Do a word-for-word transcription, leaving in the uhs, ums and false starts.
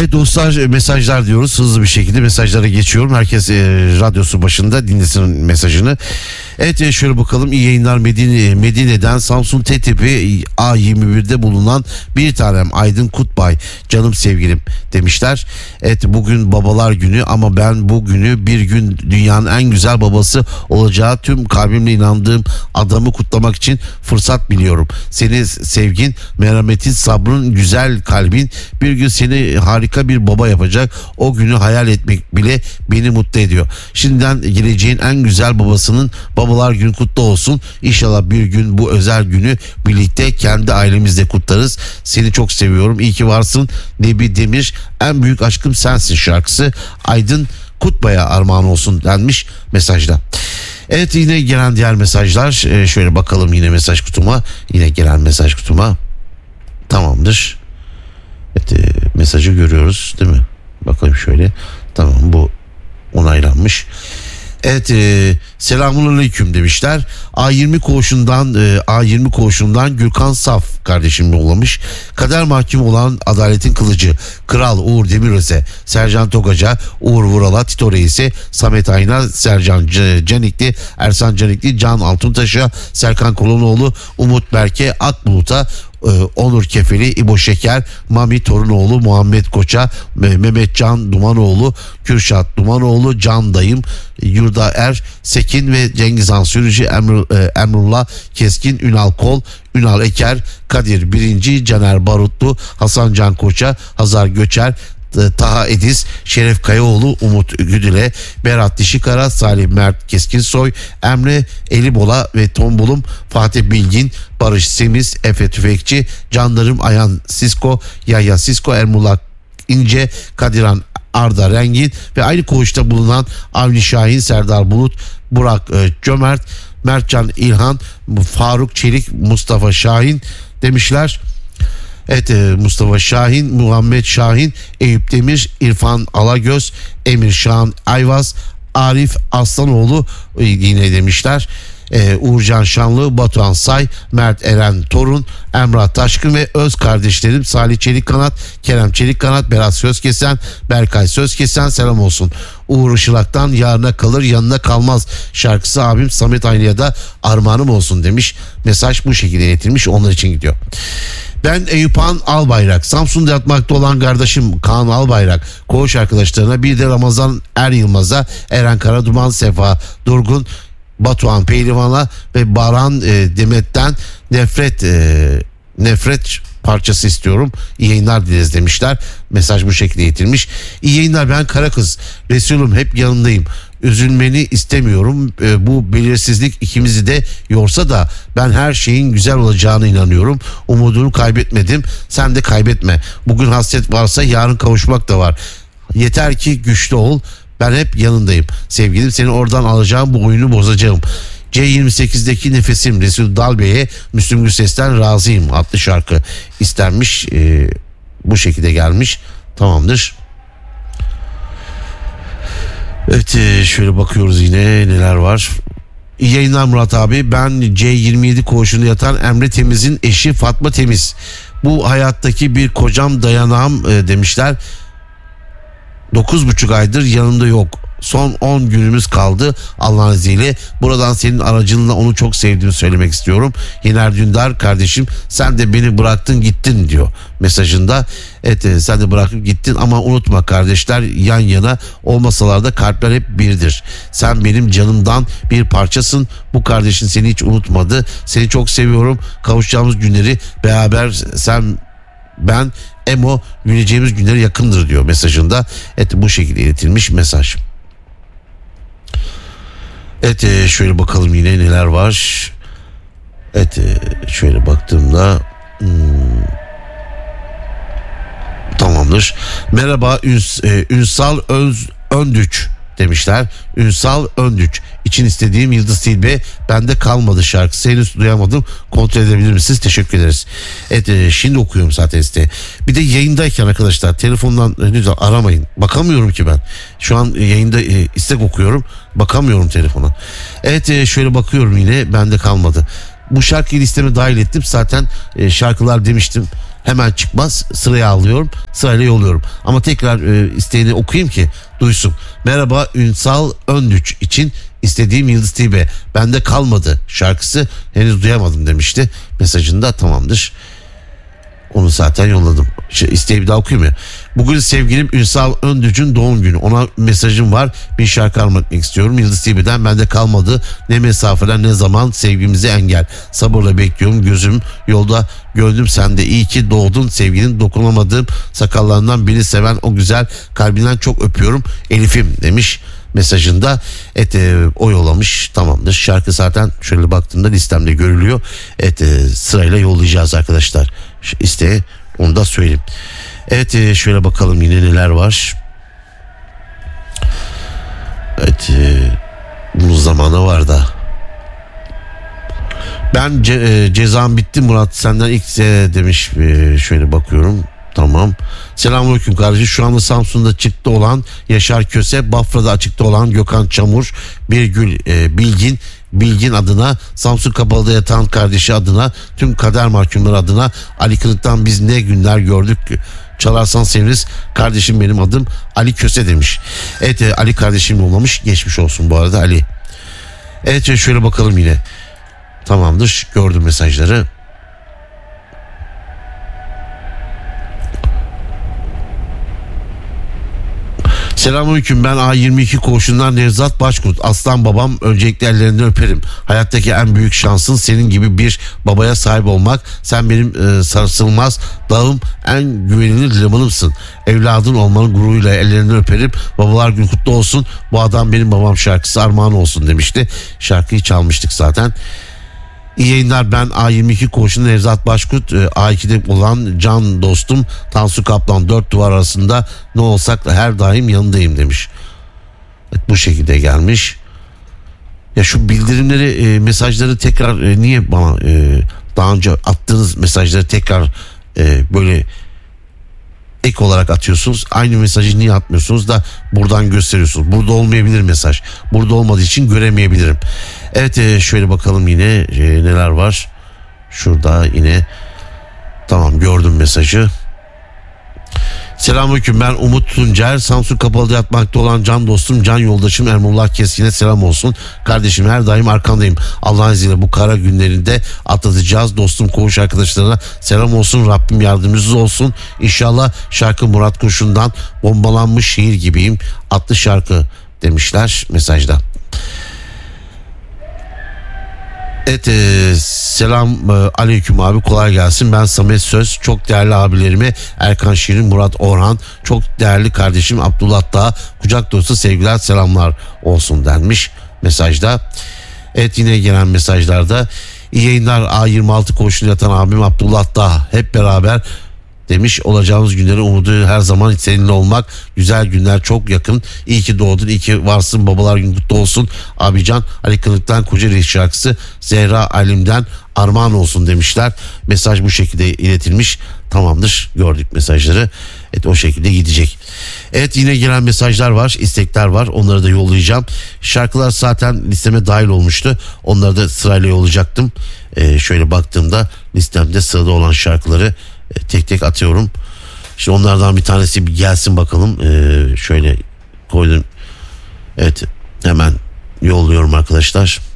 Evet dostlar, mesajlar diyoruz. Hızlı bir şekilde mesajlara geçiyorum. Herkes e, radyosu başında dinlesin mesajını. Evet e, şöyle bakalım. İyi yayınlar. Medine, Medine'den Samsun T T P A yirmi bir'de bulunan bir tanem Aydın Kutbay. Canım sevgilim demişler. Evet, bugün babalar günü ama ben bu günü bir gün dünyanın en güzel babası olacağı tüm kalbimle inandığım adamı kutlamak için fırsat biliyorum. Seni sevgin, merhametin, sabrın, güzel kalbin bir gün seni harika bir baba yapacak. O günü hayal etmek bile beni mutlu ediyor. Şimdiden geleceğin en güzel babasının babalar günü kutlu olsun. İnşallah bir gün bu özel günü birlikte kendi ailemizle kutlarız. Seni çok seviyorum. İyi ki varsın. Nebi Demir, en büyük aşkım sensin şarkısı Aydın Kutbay'a armağan olsun denmiş mesajda. Evet, yine gelen diğer mesajlar. Ee, şöyle bakalım yine mesaj kutuma. Yine gelen mesaj kutuma. Tamamdır. Evet, e, mesajı görüyoruz değil mi? Bakalım şöyle. Tamam, bu onaylanmış. Evet, e, selamünaleyküm demişler. A yirmi koğuşundan e, A yirmi koğuşundan Gürkan Saf kardeşim yollamış. Kader mahkum olan adaletin kılıcı Kral Uğur Demiröze, Sercan Togaca, Uğur Vural'a, Tito Reis'e, Samet Ayna, Sercan C- Canikli, Ersan Canikli, Can Altuntaş'a, Serkan Kolonoğlu, Umut Berke, Akbulut'a, Onur Kefeli, İbo Şeker, Mami Torunoğlu, Muhammed Koç'a, Mehmet Can Dumanoğlu, Kürşat Dumanoğlu, Can Dayım, Yurda Er, Sekin ve Cengizhan Sürücü, Emr, Emrullah Keskin, Ünal Kol, Ünal Eker, Kadir Birinci, Caner Barutlu, Hasan Can Koç'a, Hazar Göçer, Taha Ediz, Şeref Kayaoğlu, Umut Güdül'e, Berat Dişikara, Salih Mert Keskinsoy, Emre Elibola ve Tombulum, Fatih Bilgin, Barış Semiz, Efe Tüfekçi, Canlarım Ayhan Sisko, Yahya Sisko, Ermullah İnce, Kadiran Arda Rengin ve aynı koğuşta bulunan Avni Şahin, Serdar Bulut, Burak e, Cömert, Mertcan İlhan, Faruk Çelik, Mustafa Şahin demişler. Evet, Mustafa Şahin, Muhammed Şahin, Eyüp Demir, İrfan Alagöz, Emir Şahan Ayvaz, Arif Aslanoğlu yine demişler. Ee, Uğurcan Şanlı, Batuhan Say, Mert Eren Torun, Emrah Taşkın ve öz kardeşlerim Salih Çelikkanat, Kerem Çelikkanat, Berat Sözkesen, Berkay Sözkesen selam olsun. Uğur Işılak'tan Yarına Kalır Yanına Kalmaz şarkısı abim Samet Aynı'ya da armağanım olsun demiş. Mesaj bu şekilde iletilmiş, onlar için gidiyor. Ben Eyüphan Albayrak, Samsun'da yatmakta olan kardeşim Kaan Albayrak, koğuş arkadaşlarına, bir de Ramazan Er Yılmaz'a, Eren Karaduman, Sefa Durgun, Batuhan Pehlivan'a ve Baran e, Demet'ten nefret e, nefret parçası istiyorum. İyi yayınlar dileriz demişler. Mesaj bu şekilde iletilmiş. İyi yayınlar, ben Karakız. Resulüm hep yanındayım. Üzülmeni istemiyorum. E, bu belirsizlik ikimizi de yorsa da ben her şeyin güzel olacağına inanıyorum. Umudunu kaybetmedim. Sen de kaybetme. Bugün hasret varsa yarın kavuşmak da var. Yeter ki güçlü ol. Ben hep yanındayım. Sevgilim, seni oradan alacağım, bu oyunu bozacağım. C yirmi sekizdeki nefesim Resul Dalbey'e Müslüm Gürses'ten razıyım adlı şarkı istenmiş. E, bu şekilde gelmiş. Tamamdır. Evet, şöyle bakıyoruz yine neler var. İyi yayınlar Murat abi. Ben C yirmi yedi koğuşunda yatan Emre Temiz'in eşi Fatma Temiz. Bu hayattaki bir kocam, dayanağım e, demişler. dokuz buçuk aydır yanımda yok. Son on günümüz kaldı Allah'ın izniyle. Buradan senin aracılığıyla onu çok sevdiğimi söylemek istiyorum. Yener Dündar kardeşim, sen de beni bıraktın gittin diyor mesajında. Evet, sen de bırakıp gittin ama unutma kardeşler yan yana olmasalar da kalpler hep birdir. Sen benim canımdan bir parçasın. Bu kardeşin seni hiç unutmadı. Seni çok seviyorum. Kavuşacağımız günleri beraber sen ben Emo güleceğimiz günleri yakındır diyor mesajında. Evet, bu şekilde iletilmiş mesaj. Evet, şöyle bakalım yine neler var. Evet, şöyle baktığımda hmm, tamamdır. Merhaba Üns, e, Ünsal Öz, Öndüç demişler. Ünsal Öndüç. İçin istediğim Yıldız Tilbe bende kalmadı şarkısı. Henüz duyamadım. Kontrol edebilir misiniz? Teşekkür ederiz. Evet, e, şimdi okuyorum zaten site. Bir de yayındayken arkadaşlar telefondan henüz aramayın. Bakamıyorum ki ben. Şu an yayında e, istek okuyorum. Bakamıyorum telefona. Evet, e, şöyle bakıyorum yine bende kalmadı. Bu şarkıyı listeme dahil ettim. Zaten e, şarkılar demiştim. Hemen çıkmaz, sıraya alıyorum, sırayla yolluyorum. Ama tekrar e, isteğini okuyayım ki duysun. Merhaba Ünsal Öndüç için istediğim Yıldız Tilbe bende kalmadı şarkısı henüz duyamadım demişti mesajında. Tamamdır, onu zaten yolladım. İşte isteği bir daha okuyayım mı? Bugün sevgilim Ünsal Öndüç'ün doğum günü. Ona mesajım var. Bir şarkı almak istiyorum. Yıldız Tilbe'den bende kalmadı. Ne mesafeler ne zaman sevgimize engel. Sabırla bekliyorum. Gözüm yolda gördüm sende. İyi ki doğdun sevginin. Dokunamadığım sakallarından beni seven o güzel kalbinden çok öpüyorum. Elif'im demiş mesajında. Et e, o yollamış. Tamamdır. Şarkı zaten şöyle baktığımda listemde görülüyor. Et e, sırayla yollayacağız arkadaşlar. İsteği onu da söyleyeyim. Evet e, şöyle bakalım yine neler var. Evet e, bunun zamanı var da. Ben ce, e, cezam bitti Murat senden ilk e, demiş. E, şöyle bakıyorum. Tamam. Selamünaleyküm kardeşim. Şu anda Samsun'da çıktı olan Yaşar Köse, Bafra'da açıkta olan Gökhan Çamur, Birgül e, Bilgin, Bilgin adına, Samsun Kapalı'da yatan kardeşi adına, tüm kader mahkumları adına, Ali Kılıç'tan biz ne günler gördük. Çalarsan seviniriz. Kardeşim benim adım Ali Köse demiş. Evet e, Ali kardeşim yollamış. Geçmiş olsun bu arada Ali. Evet şöyle bakalım yine. Tamamdır. Gördüm mesajları. Selamünaleyküm, ben A yirmi iki koğuşundan Nevzat Başkurt. Aslan babam, öncelikle ellerinden öperim. Hayattaki en büyük şansın senin gibi bir babaya sahip olmak. Sen benim e, sarsılmaz dağım, en güvenilir limanımsın. Evladın olmanın gururuyla ellerinden öperim. Babalar günü kutlu olsun. Bu adam benim babam şarkısı armağan olsun demişti. Şarkıyı çalmıştık zaten. İyi yayınlar, ben A yirmi iki koğuşunda Nevzat Başkurt, A iki'de olan can dostum Tansu Kaplan, dört duvar arasında ne olsak da her daim yanındayım demiş. Evet, bu şekilde gelmiş. Ya şu bildirimleri e, mesajları tekrar e, niye bana e, daha önce attığınız mesajları tekrar e, böyle ek olarak atıyorsunuz? Aynı mesajı niye atmıyorsunuz da buradan gösteriyorsunuz? Burada olmayabilir mesaj. Burada olmadığı için göremeyebilirim. Evet e, şöyle bakalım yine e, neler var. Şurada yine tamam, gördüm mesajı. Selamünaleyküm, ben Umut Tuncer. Samsun Kapalı'da yatmakta olan can dostum, can yoldaşım Ermullah Keskin'e selam olsun. Kardeşim her daim arkandayım. Allah'ın izniyle bu kara günlerinde atlatacağız. Dostum koğuş arkadaşlarına selam olsun. Rabbim yardımcınız olsun. İnşallah şarkı Murat Kurşun'dan bombalanmış şehir gibiyim adlı şarkı demişler mesajda. Evet e, selam e, aleyküm abi, kolay gelsin. Ben Samet Söz, çok değerli abilerime Erkan Şirin, Murat Orhan, çok değerli kardeşim Abdullah Dağ, kucak dolusu sevgiler selamlar olsun denmiş mesajda. Evet yine gelen mesajlarda iyi yayınlar, A yirmi altı koğuşunda yatan abim Abdullah Dağ, hep beraber demiş. Olacağımız günleri umudu her zaman seninle olmak. Güzel günler çok yakın. İyi ki doğdun, iyi ki varsın. Babalar günü kutlu olsun. Abican Ali Kılıç'tan Kocaeli şarkısı Zehra Alim'den armağan olsun demişler. Mesaj bu şekilde iletilmiş. Tamamdır, gördük mesajları. Evet, o şekilde gidecek. Evet yine gelen mesajlar var, istekler var. Onları da yollayacağım. Şarkılar zaten listeme dahil olmuştu. Onları da sırayla yollayacaktım. Ee, şöyle baktığımda listemde sırada olan şarkıları tek tek atıyorum. Şimdi onlardan bir tanesi bir gelsin bakalım. Ee, şöyle koydum. Evet, hemen yolluyorum arkadaşlar.